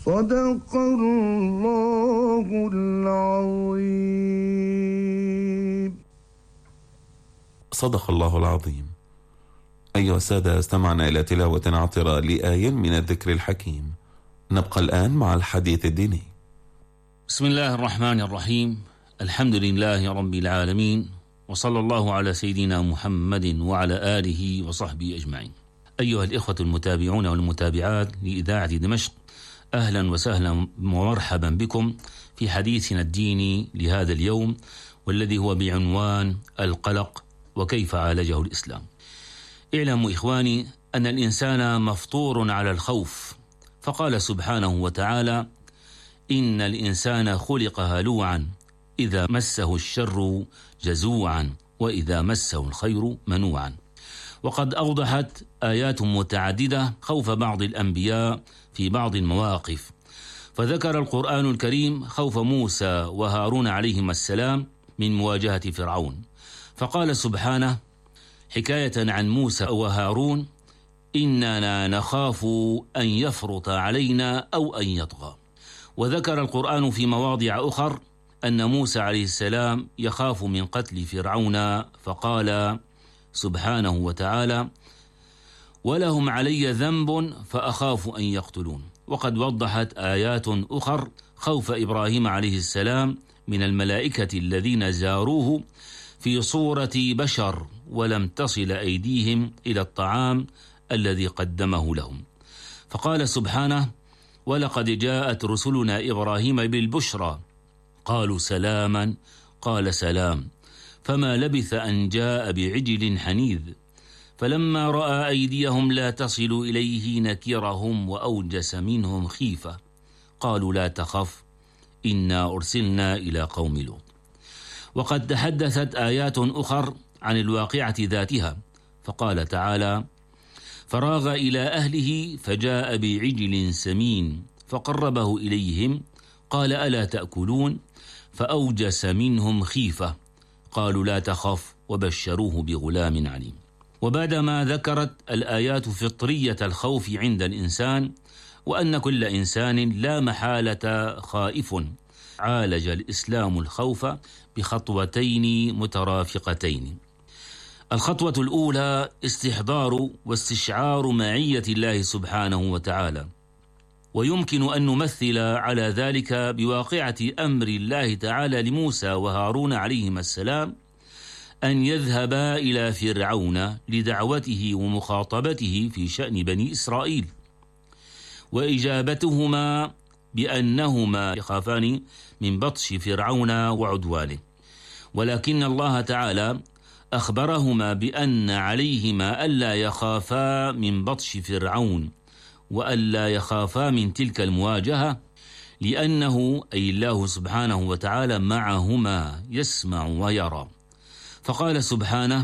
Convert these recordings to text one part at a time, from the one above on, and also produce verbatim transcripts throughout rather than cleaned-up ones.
صدق الله العظيم. صدق الله العظيم. أيها السادة، استمعنا إلى تلاوة عطرة لآية من الذكر الحكيم. نبقى الآن مع الحديث الديني. بسم الله الرحمن الرحيم. الحمد لله رب العالمين، وصلى الله على سيدنا محمد وعلى آله وصحبه أجمعين. أيها الإخوة المتابعون والمتابعات لإذاعة دمشق، أهلا وسهلا ومرحبا بكم في حديثنا الديني لهذا اليوم، والذي هو بعنوان القلق وكيف عالجه الإسلام. اعلموا إخواني أن الإنسان مفطور على الخوف، فقال سبحانه وتعالى: إن الإنسان خلق هلوعا إذا مسه الشر جزوعا وإذا مسه الخير منوعا. وقد أوضحت آيات متعددة خوف بعض الأنبياء في بعض المواقف، فذكر القرآن الكريم خوف موسى وهارون عليهما السلام من مواجهة فرعون، فقال سبحانه حكاية عن موسى وهارون: إننا نخاف أن يفرط علينا أو أن يطغى. وذكر القرآن في مواضع أخر أن موسى عليه السلام يخاف من قتل فرعون، فقال سبحانه وتعالى: ولهم علي ذنب فأخاف أن يقتلون. وقد وضحت آيات أخر خوف إبراهيم عليه السلام من الملائكة الذين زاروه في صورة بشر ولم تصل أيديهم إلى الطعام الذي قدمه لهم، فقال سبحانه: ولقد جاءت رسلنا إبراهيم بالبشرى قالوا سلاما قال سلام، فما لبث أن جاء بعجل حنيذ، فلما رأى أيديهم لا تصل إليه نكرهم وأوجس منهم خيفة، قالوا لا تخف إنا أرسلنا إلى قوم لوط. وقد تحدثت آيات أخر عن الواقعة ذاتها، فقال تعالى: فراغ إلى أهله فجاء بعجل سمين فقربه إليهم قال ألا تأكلون، فأوجس منهم خيفة، قالوا لا تخف وبشروه بغلام عليم. وبعدما ذكرت الآيات فطرية الخوف عند الإنسان، وأن كل إنسان لا محالة خائف، عالج الإسلام الخوف بخطوتين مترافقتين. الخطوة الأولى استحضار واستشعار معية الله سبحانه وتعالى، ويمكن أن نمثل على ذلك بواقعة أمر الله تعالى لموسى وهارون عليهما السلام أن يذهبا إلى فرعون لدعوته ومخاطبته في شأن بني إسرائيل، وإجابتهما بأنهما يخافان من بطش فرعون وعدوانه، ولكن الله تعالى أخبرهما بأن عليهما ألا يخافا من بطش فرعون وألا يخافا من تلك المواجهة، لأنه أي الله سبحانه وتعالى معهما يسمع ويرى. فقال سبحانه: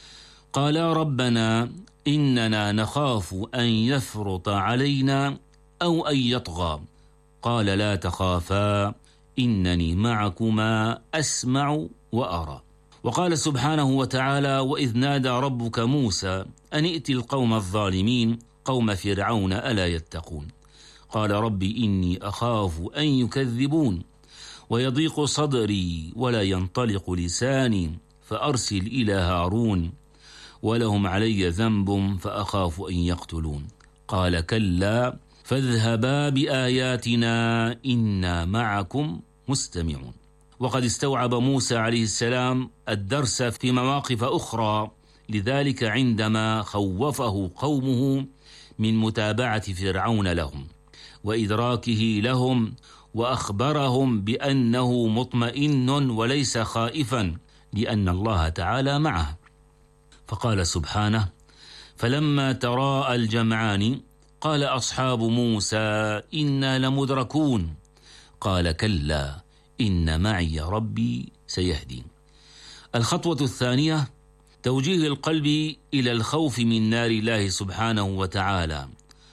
قالا ربنا إننا نخاف أن يفرط علينا أو أن يطغى، قال لا تخافا إنني معكما أسمع وأرى. وقال سبحانه وتعالى: وإذ نادى ربك موسى أن ائت القوم الظالمين قوم فرعون ألا يتقون، قال ربي إني أخاف أن يكذبون ويضيق صدري ولا ينطلق لساني فأرسل إلى هارون ولهم علي ذنب فأخاف أن يقتلون، قال كلا فاذهبا بآياتنا إنا معكم مستمعون. وقد استوعب موسى عليه السلام الدرس في مواقف أخرى، لذلك عندما خوفه قومه من متابعة فرعون لهم وإدراكه لهم، وأخبرهم بأنه مطمئن وليس خائفا لأن الله تعالى معه، فقال سبحانه: فلما تراءى الجمعان قال أصحاب موسى إنا لمدركون، قال كلا إن معي ربي سيهدين. الخطوة الثانية توجيه القلب إلى الخوف من نار الله سبحانه وتعالى،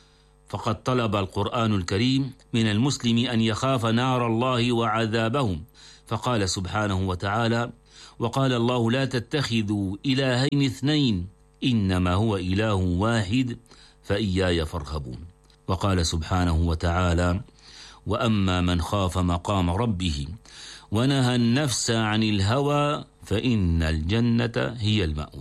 فقد طلب القرآن الكريم من المسلم أن يخاف نار الله وعذابهم، فقال سبحانه وتعالى: وقال الله لا تتخذوا إلهين اثنين إنما هو إله واحد فإياي فارهبون. وقال سبحانه وتعالى: وأما من خاف مقام ربه ونهى النفس عن الهوى فإن الجنة هي المأوى.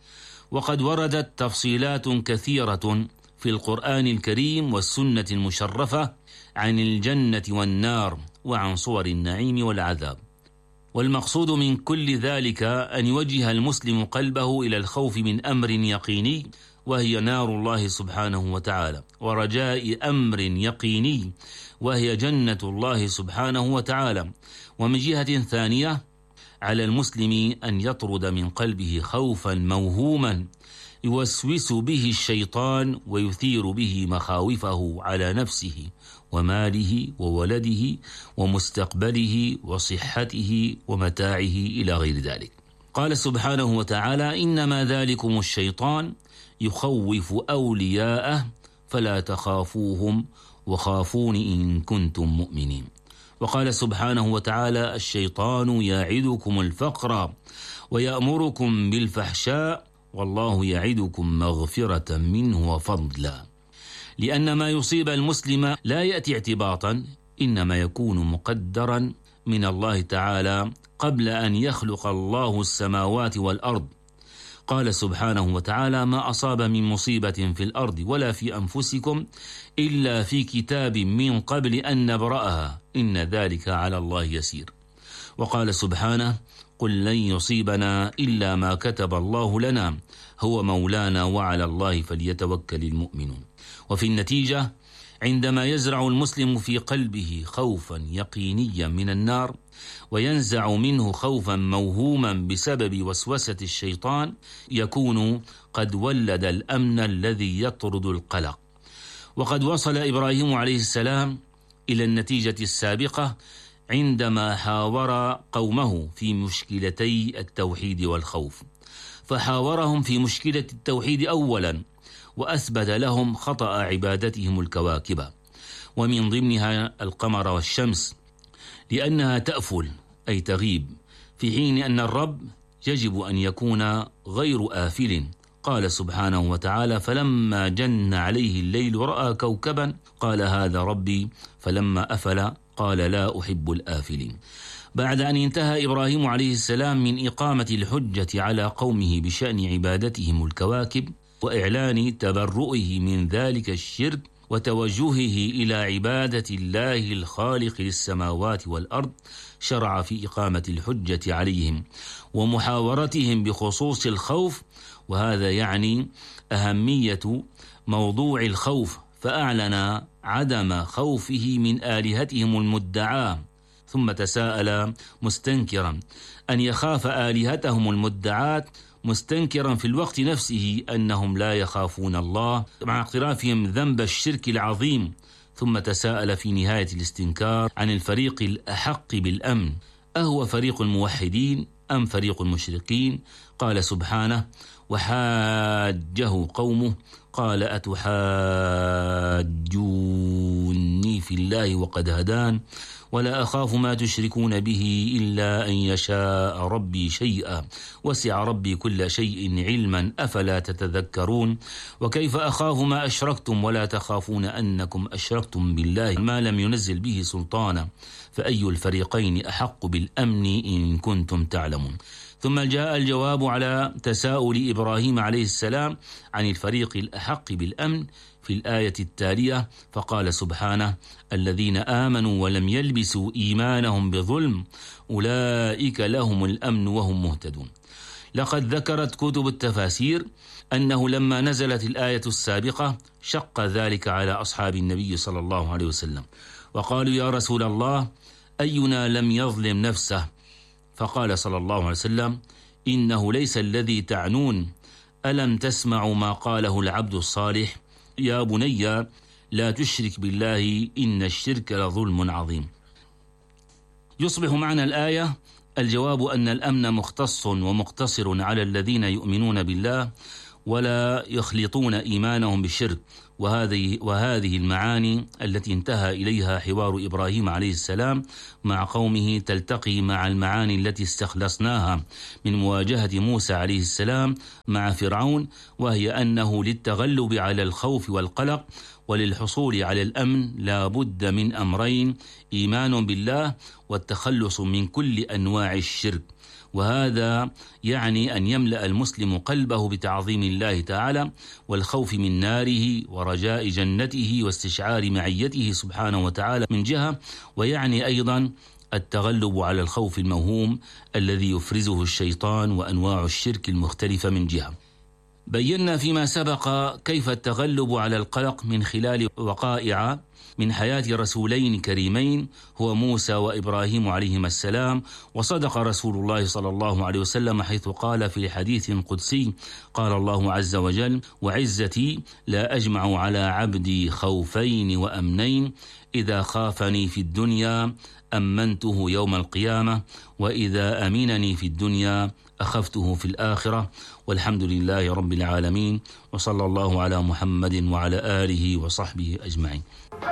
وقد وردت تفصيلات كثيرة في القرآن الكريم والسنة المشرفة عن الجنة والنار وعن صور النعيم والعذاب، والمقصود من كل ذلك أن يوجه المسلم قلبه إلى الخوف من أمر يقيني وهي نار الله سبحانه وتعالى، ورجاء أمر يقيني وهي جنة الله سبحانه وتعالى. ومن جهة ثانية على المسلم أن يطرد من قلبه خوفا موهوما يوسوس به الشيطان ويثير به مخاوفه على نفسه وماله وولده ومستقبله وصحته ومتاعه إلى غير ذلك. قال سبحانه وتعالى: إنما ذلكم الشيطان يخوف أولياءه فلا تخافوهم وخافون إن كنتم مؤمنين. وقال سبحانه وتعالى: الشيطان يعدكم الفقر ويأمركم بالفحشاء والله يعدكم مغفرة منه وفضلا. لأن ما يصيب المسلم لا يأتي اعتباطا، إنما يكون مقدرا من الله تعالى قبل أن يخلق الله السماوات والأرض. قال سبحانه وتعالى: ما أصاب من مصيبة في الأرض ولا في أنفسكم إلا في كتاب من قبل أن نبرأها إن ذلك على الله يسير. وقال سبحانه: قل لن يصيبنا إلا ما كتب الله لنا هو مولانا وعلى الله فليتوكل المؤمنون. وفي النتيجة عندما يزرع المسلم في قلبه خوفا يقينيا من النار وينزع منه خوفا موهوما بسبب وسوسة الشيطان يكون قد ولد الأمن الذي يطرد القلق. وقد وصل إبراهيم عليه السلام إلى النتيجة السابقة عندما حاور قومه في مشكلتي التوحيد والخوف، فحاورهم في مشكلة التوحيد أولا وأثبت لهم خطأ عبادتهم الكواكب ومن ضمنها القمر والشمس لأنها تأفل أي تغيب، في حين أن الرب يجب أن يكون غير آفل. قال سبحانه وتعالى: فلما جن عليه الليل رأى كوكبا قال هذا ربي فلما أفل قال لا أحب الآفلين. بعد أن انتهى إبراهيم عليه السلام من إقامة الحجة على قومه بشأن عبادتهم الكواكب وإعلان تبرؤه من ذلك الشرك وتوجهه إلى عبادة الله الخالق للسماوات والأرض، شرع في إقامة الحجة عليهم ومحاورتهم بخصوص الخوف، وهذا يعني أهمية موضوع الخوف، فأعلن عدم خوفه من آلهتهم المدعاة، ثم تساءل مستنكرا أن يخاف آلهتهم المدعاة مستنكرا في الوقت نفسه أنهم لا يخافون الله مع اقترافهم ذنب الشرك العظيم، ثم تساءل في نهاية الاستنكار عن الفريق الأحق بالأمن، أهو فريق الموحدين أم فريق المشركين؟ قال سبحانه: وحاجه قومه قال أتحاجوني في الله وقد هدان ولا أخاف ما تشركون به إلا أن يشاء ربي شيئا وسع ربي كل شيء علما أفلا تتذكرون وكيف أخاف ما أشركتم ولا تخافون أنكم أشركتم بالله ما لم ينزل به سلطانا فأي الفريقين أحق بالأمن إن كنتم تعلمون. ثم جاء الجواب على تساؤل إبراهيم عليه السلام عن الفريق الأحق بالأمن في الآية التالية، فقال سبحانه: الذين آمنوا ولم يلبسوا إيمانهم بظلم أولئك لهم الأمن وهم مهتدون. لقد ذكرت كتب التفاسير أنه لما نزلت الآية السابقة شق ذلك على أصحاب النبي صلى الله عليه وسلم، وقالوا: يا رسول الله، أينا لم يظلم نفسه؟ فقال صلى الله عليه وسلم: إنه ليس الذي تعنون، ألم تسمعوا ما قاله العبد الصالح: يا بني لا تشرك بالله إن الشرك لظلم عظيم. يصبح معنى الآية الجواب أن الأمن مختص ومقتصر على الذين يؤمنون بالله ولا يخلطون إيمانهم بالشرك، وهذه, وهذه المعاني التي انتهى إليها حوار إبراهيم عليه السلام مع قومه تلتقي مع المعاني التي استخلصناها من مواجهة موسى عليه السلام مع فرعون، وهي أنه للتغلب على الخوف والقلق وللحصول على الأمن لا بد من أمرين: إيمان بالله والتخلص من كل أنواع الشرك، وهذا يعني أن يملأ المسلم قلبه بتعظيم الله تعالى والخوف من ناره ورجاء جنته واستشعار معيته سبحانه وتعالى من جهة، ويعني أيضا التغلب على الخوف الموهوم الذي يفرزه الشيطان وأنواع الشرك المختلفة من جهة. بينا فيما سبق كيف التغلب على القلق من خلال وقائع من حياة رسولين كريمين هو موسى وإبراهيم عليهما السلام. وصدق رسول الله صلى الله عليه وسلم حيث قال في حديث قدسي: قال الله عز وجل: وعزتي لا أجمع على عبدي خوفين وأمنين، إذا خافني في الدنيا أمنته يوم القيامة، وإذا أمنني في الدنيا أخفته في الآخرة. والحمد لله رب العالمين، وصلى الله على محمد وعلى آله وصحبه أجمعين.